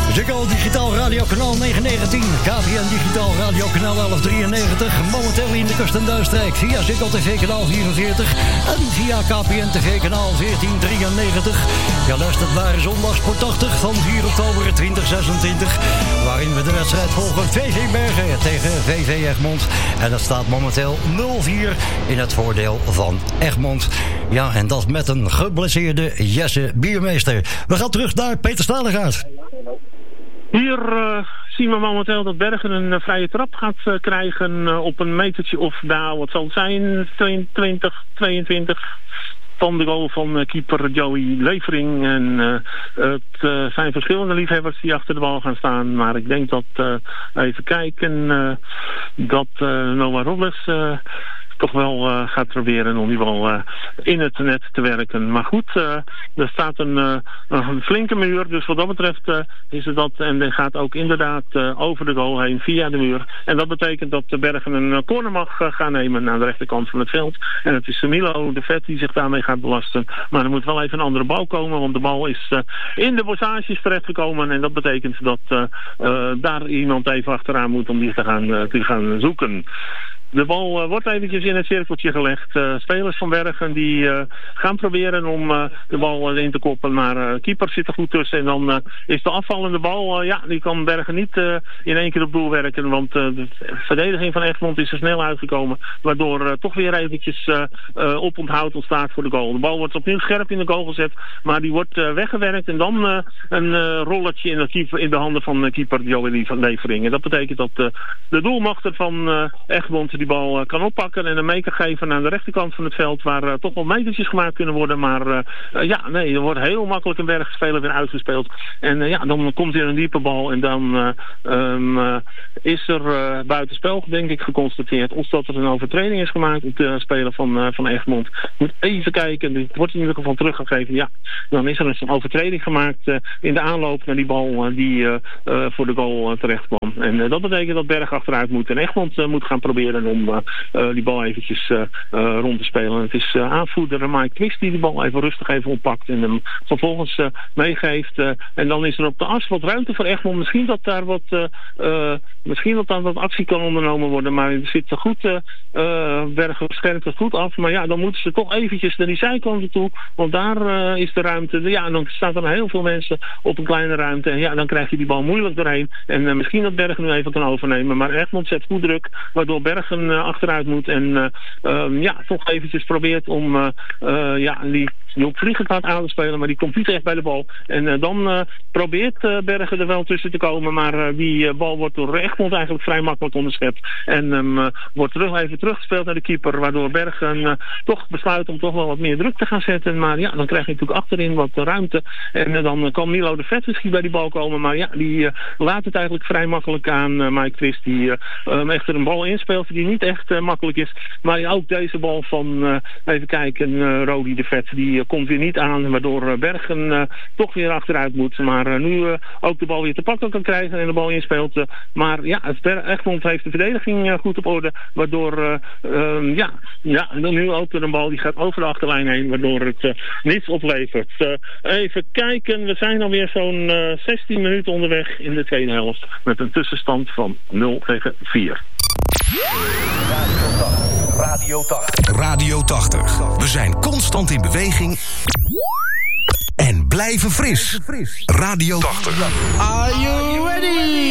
Ziggo Digitaal Radiokanaal 919, KPN Digitaal Radiokanaal 1193. Momenteel in de Kust- en Duinstreek via Ziggo TV kanaal 44 en via KPN TV kanaal 1493. Ja, luistert naar Zondag 80 van 4 oktober 2026, waarin we de wedstrijd volgen VV Bergen tegen VV Egmond. En dat staat momenteel 0-4 in het voordeel van Egmond. Ja, en dat met een geblesseerde Jesse Biermeester. We gaan terug naar Peter Stalengaard. Hier zien we momenteel dat Bergen een vrije trap gaat krijgen op een metertje of, nou, wat zal het zijn, 22 van de goal van keeper Joey Levering. En het zijn verschillende liefhebbers die achter de bal gaan staan. Maar ik denk dat, even kijken, dat Noah Robles toch wel gaat proberen om die bal in het net te werken. Maar goed, er staat een flinke muur. Dus wat dat betreft is het dat. En die gaat ook inderdaad over de goal heen via de muur. En dat betekent dat de Bergen een corner mag gaan nemen aan de rechterkant van het veld. En het is Milo de Vet die zich daarmee gaat belasten. Maar er moet wel even een andere bal komen. Want de bal is in de bossages terechtgekomen. En dat betekent dat daar iemand even achteraan moet om die te gaan zoeken. De bal wordt eventjes in het cirkeltje gelegd. Spelers van Bergen die gaan proberen om de bal in te koppen. Maar keeper zit er goed tussen. En dan is de afvallende bal, die kan Bergen niet in één keer op doel werken. Want de verdediging van Egmond is er snel uitgekomen. Waardoor toch weer eventjes oponthoud ontstaat voor de goal. De bal wordt opnieuw scherp in de goal gezet. Maar die wordt weggewerkt. En dan een rolletje in de handen van keeper Joey van Levering. En dat betekent dat de doelmachter van Egmond die bal kan oppakken en een mee kan geven aan de rechterkant van het veld, waar toch wel metertjes gemaakt kunnen worden. Maar er wordt heel makkelijk een Bergspeler weer uitgespeeld. En dan komt er een diepe bal en dan is er buitenspel, denk ik, geconstateerd. Of dat er een overtreding is gemaakt op de speler van Egmond. Ik moet even kijken, het wordt in ieder geval teruggegeven. Ja, dan is er een overtreding gemaakt in de aanloop naar die bal die voor de goal terecht kwam. En dat betekent dat Berg achteruit moet en Egmond moet gaan proberen om die bal eventjes rond te spelen. Het is aanvoerder Mike Twist die bal even rustig oppakt en hem vervolgens meegeeft. En dan is er op de as wat ruimte voor Egmond. Misschien dat daar wat actie kan ondernomen worden, maar er zit goed, Bergen schermt het goed af. Maar ja, dan moeten ze toch eventjes naar die zijkanten toe, want daar is de ruimte. Ja, dan staan er heel veel mensen op een kleine ruimte. En ja, dan krijg je die bal moeilijk doorheen. En misschien dat Bergen nu even kan overnemen. Maar Egmond zet goed druk, waardoor Bergen achteruit moet en toch eventjes probeert om die op vliegen gaat aan te spelen, maar die komt niet echt bij de bal. En dan probeert Bergen er wel tussen te komen, maar die bal wordt door Egmond eigenlijk vrij makkelijk onderschept. En wordt even teruggespeeld naar de keeper, waardoor Bergen toch besluit om toch wel wat meer druk te gaan zetten. Maar ja, dan krijg je natuurlijk achterin wat ruimte. En dan kan Milo de Vet misschien bij die bal komen, maar ja, die laat het eigenlijk vrij makkelijk aan Mike Twist, die echt er een bal inspeelt die niet echt makkelijk is. Maar ook deze bal van, even kijken, Rodi de Vet, die komt weer niet aan, waardoor Bergen toch weer achteruit moet. Maar nu ook de bal weer te pakken kan krijgen en de bal inspeelt. Maar ja, Egmond heeft de verdediging goed op orde, waardoor nu ook een bal die gaat over de achterlijn heen, waardoor het niets oplevert. Even kijken, we zijn alweer zo'n 16 minuten onderweg in de tweede helft met een tussenstand van 0-4. Radio 80. We zijn constant in beweging en blijven fris. Radio 80. Are you ready?